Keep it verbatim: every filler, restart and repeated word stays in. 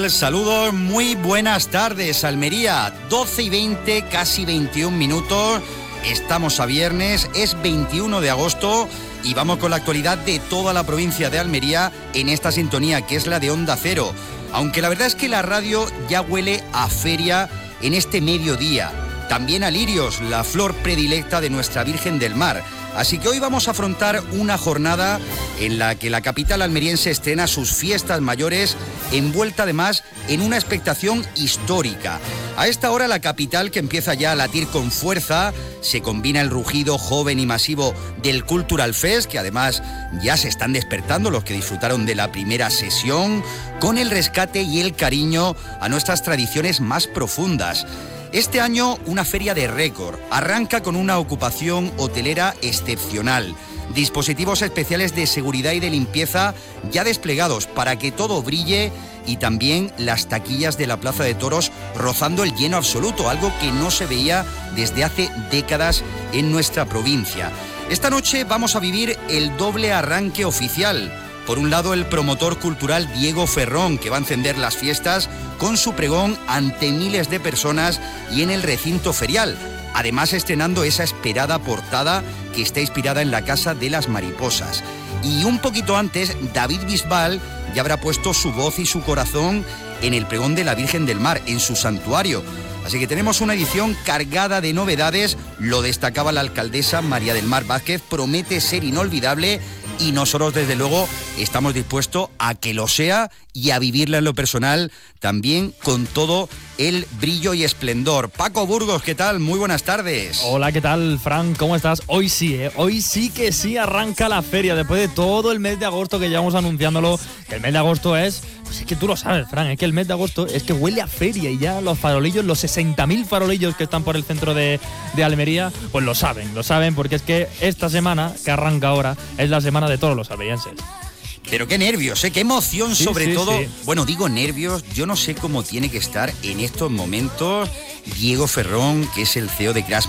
tal? Saludos, muy buenas tardes, Almería, doce y veinte, casi veintiún minutos, estamos a viernes, es veintiuno de agosto y vamos con la actualidad de toda la provincia de Almería en esta sintonía que es la de Onda Cero, aunque la verdad es que la radio ya huele a feria en este mediodía, también a lirios, la flor predilecta de nuestra Virgen del Mar. Así que hoy vamos a afrontar una jornada en la que la capital almeriense estrena sus fiestas mayores, envuelta además en una expectación histórica. A esta hora la capital, que empieza ya a latir con fuerza, se combina el rugido joven y masivo del Cultural Fest, que además ya se están despertando los que disfrutaron de la primera sesión, con el rescate y el cariño a nuestras tradiciones más profundas. Este año una feria de récord, arranca con una ocupación hotelera excepcional, dispositivos especiales de seguridad y de limpieza ya desplegados para que todo brille y también las taquillas de la Plaza de Toros rozando el lleno absoluto, algo que no se veía desde hace décadas en nuestra provincia. Esta noche vamos a vivir el doble arranque oficial. Por un lado, el promotor cultural Diego Ferrón, que va a encender las fiestas con su pregón ante miles de personas y en el recinto ferial. Además, estrenando esa esperada portada que está inspirada en la Casa de las Mariposas. Y un poquito antes, David Bisbal ya habrá puesto su voz y su corazón en el pregón de la Virgen del Mar, en su santuario. Así que tenemos una edición cargada de novedades, lo destacaba la alcaldesa María del Mar Vázquez, promete ser inolvidable y nosotros desde luego estamos dispuestos a que lo sea y a vivirla en lo personal también con todo el brillo y esplendor. Paco Burgos, ¿qué tal? Muy buenas tardes. Hola, ¿qué tal, Fran? ¿Cómo estás? Hoy sí, ¿eh? Hoy sí que sí arranca la feria, después de todo el mes de agosto que llevamos anunciándolo, que el mes de agosto es, pues es que tú lo sabes, Fran, es que el mes de agosto es que huele a feria y ya los farolillos, los sesenta mil farolillos que están por el centro de, de Almería, pues lo saben, lo saben, porque es que esta semana, que arranca ahora, es la semana de todos los almerienses. Pero qué nervios, ¿eh? Qué emoción, sí, sobre sí, todo. Sí. Bueno, digo nervios, yo no sé cómo tiene que estar en estos momentos Diego Ferrón, que es el C E O de Crash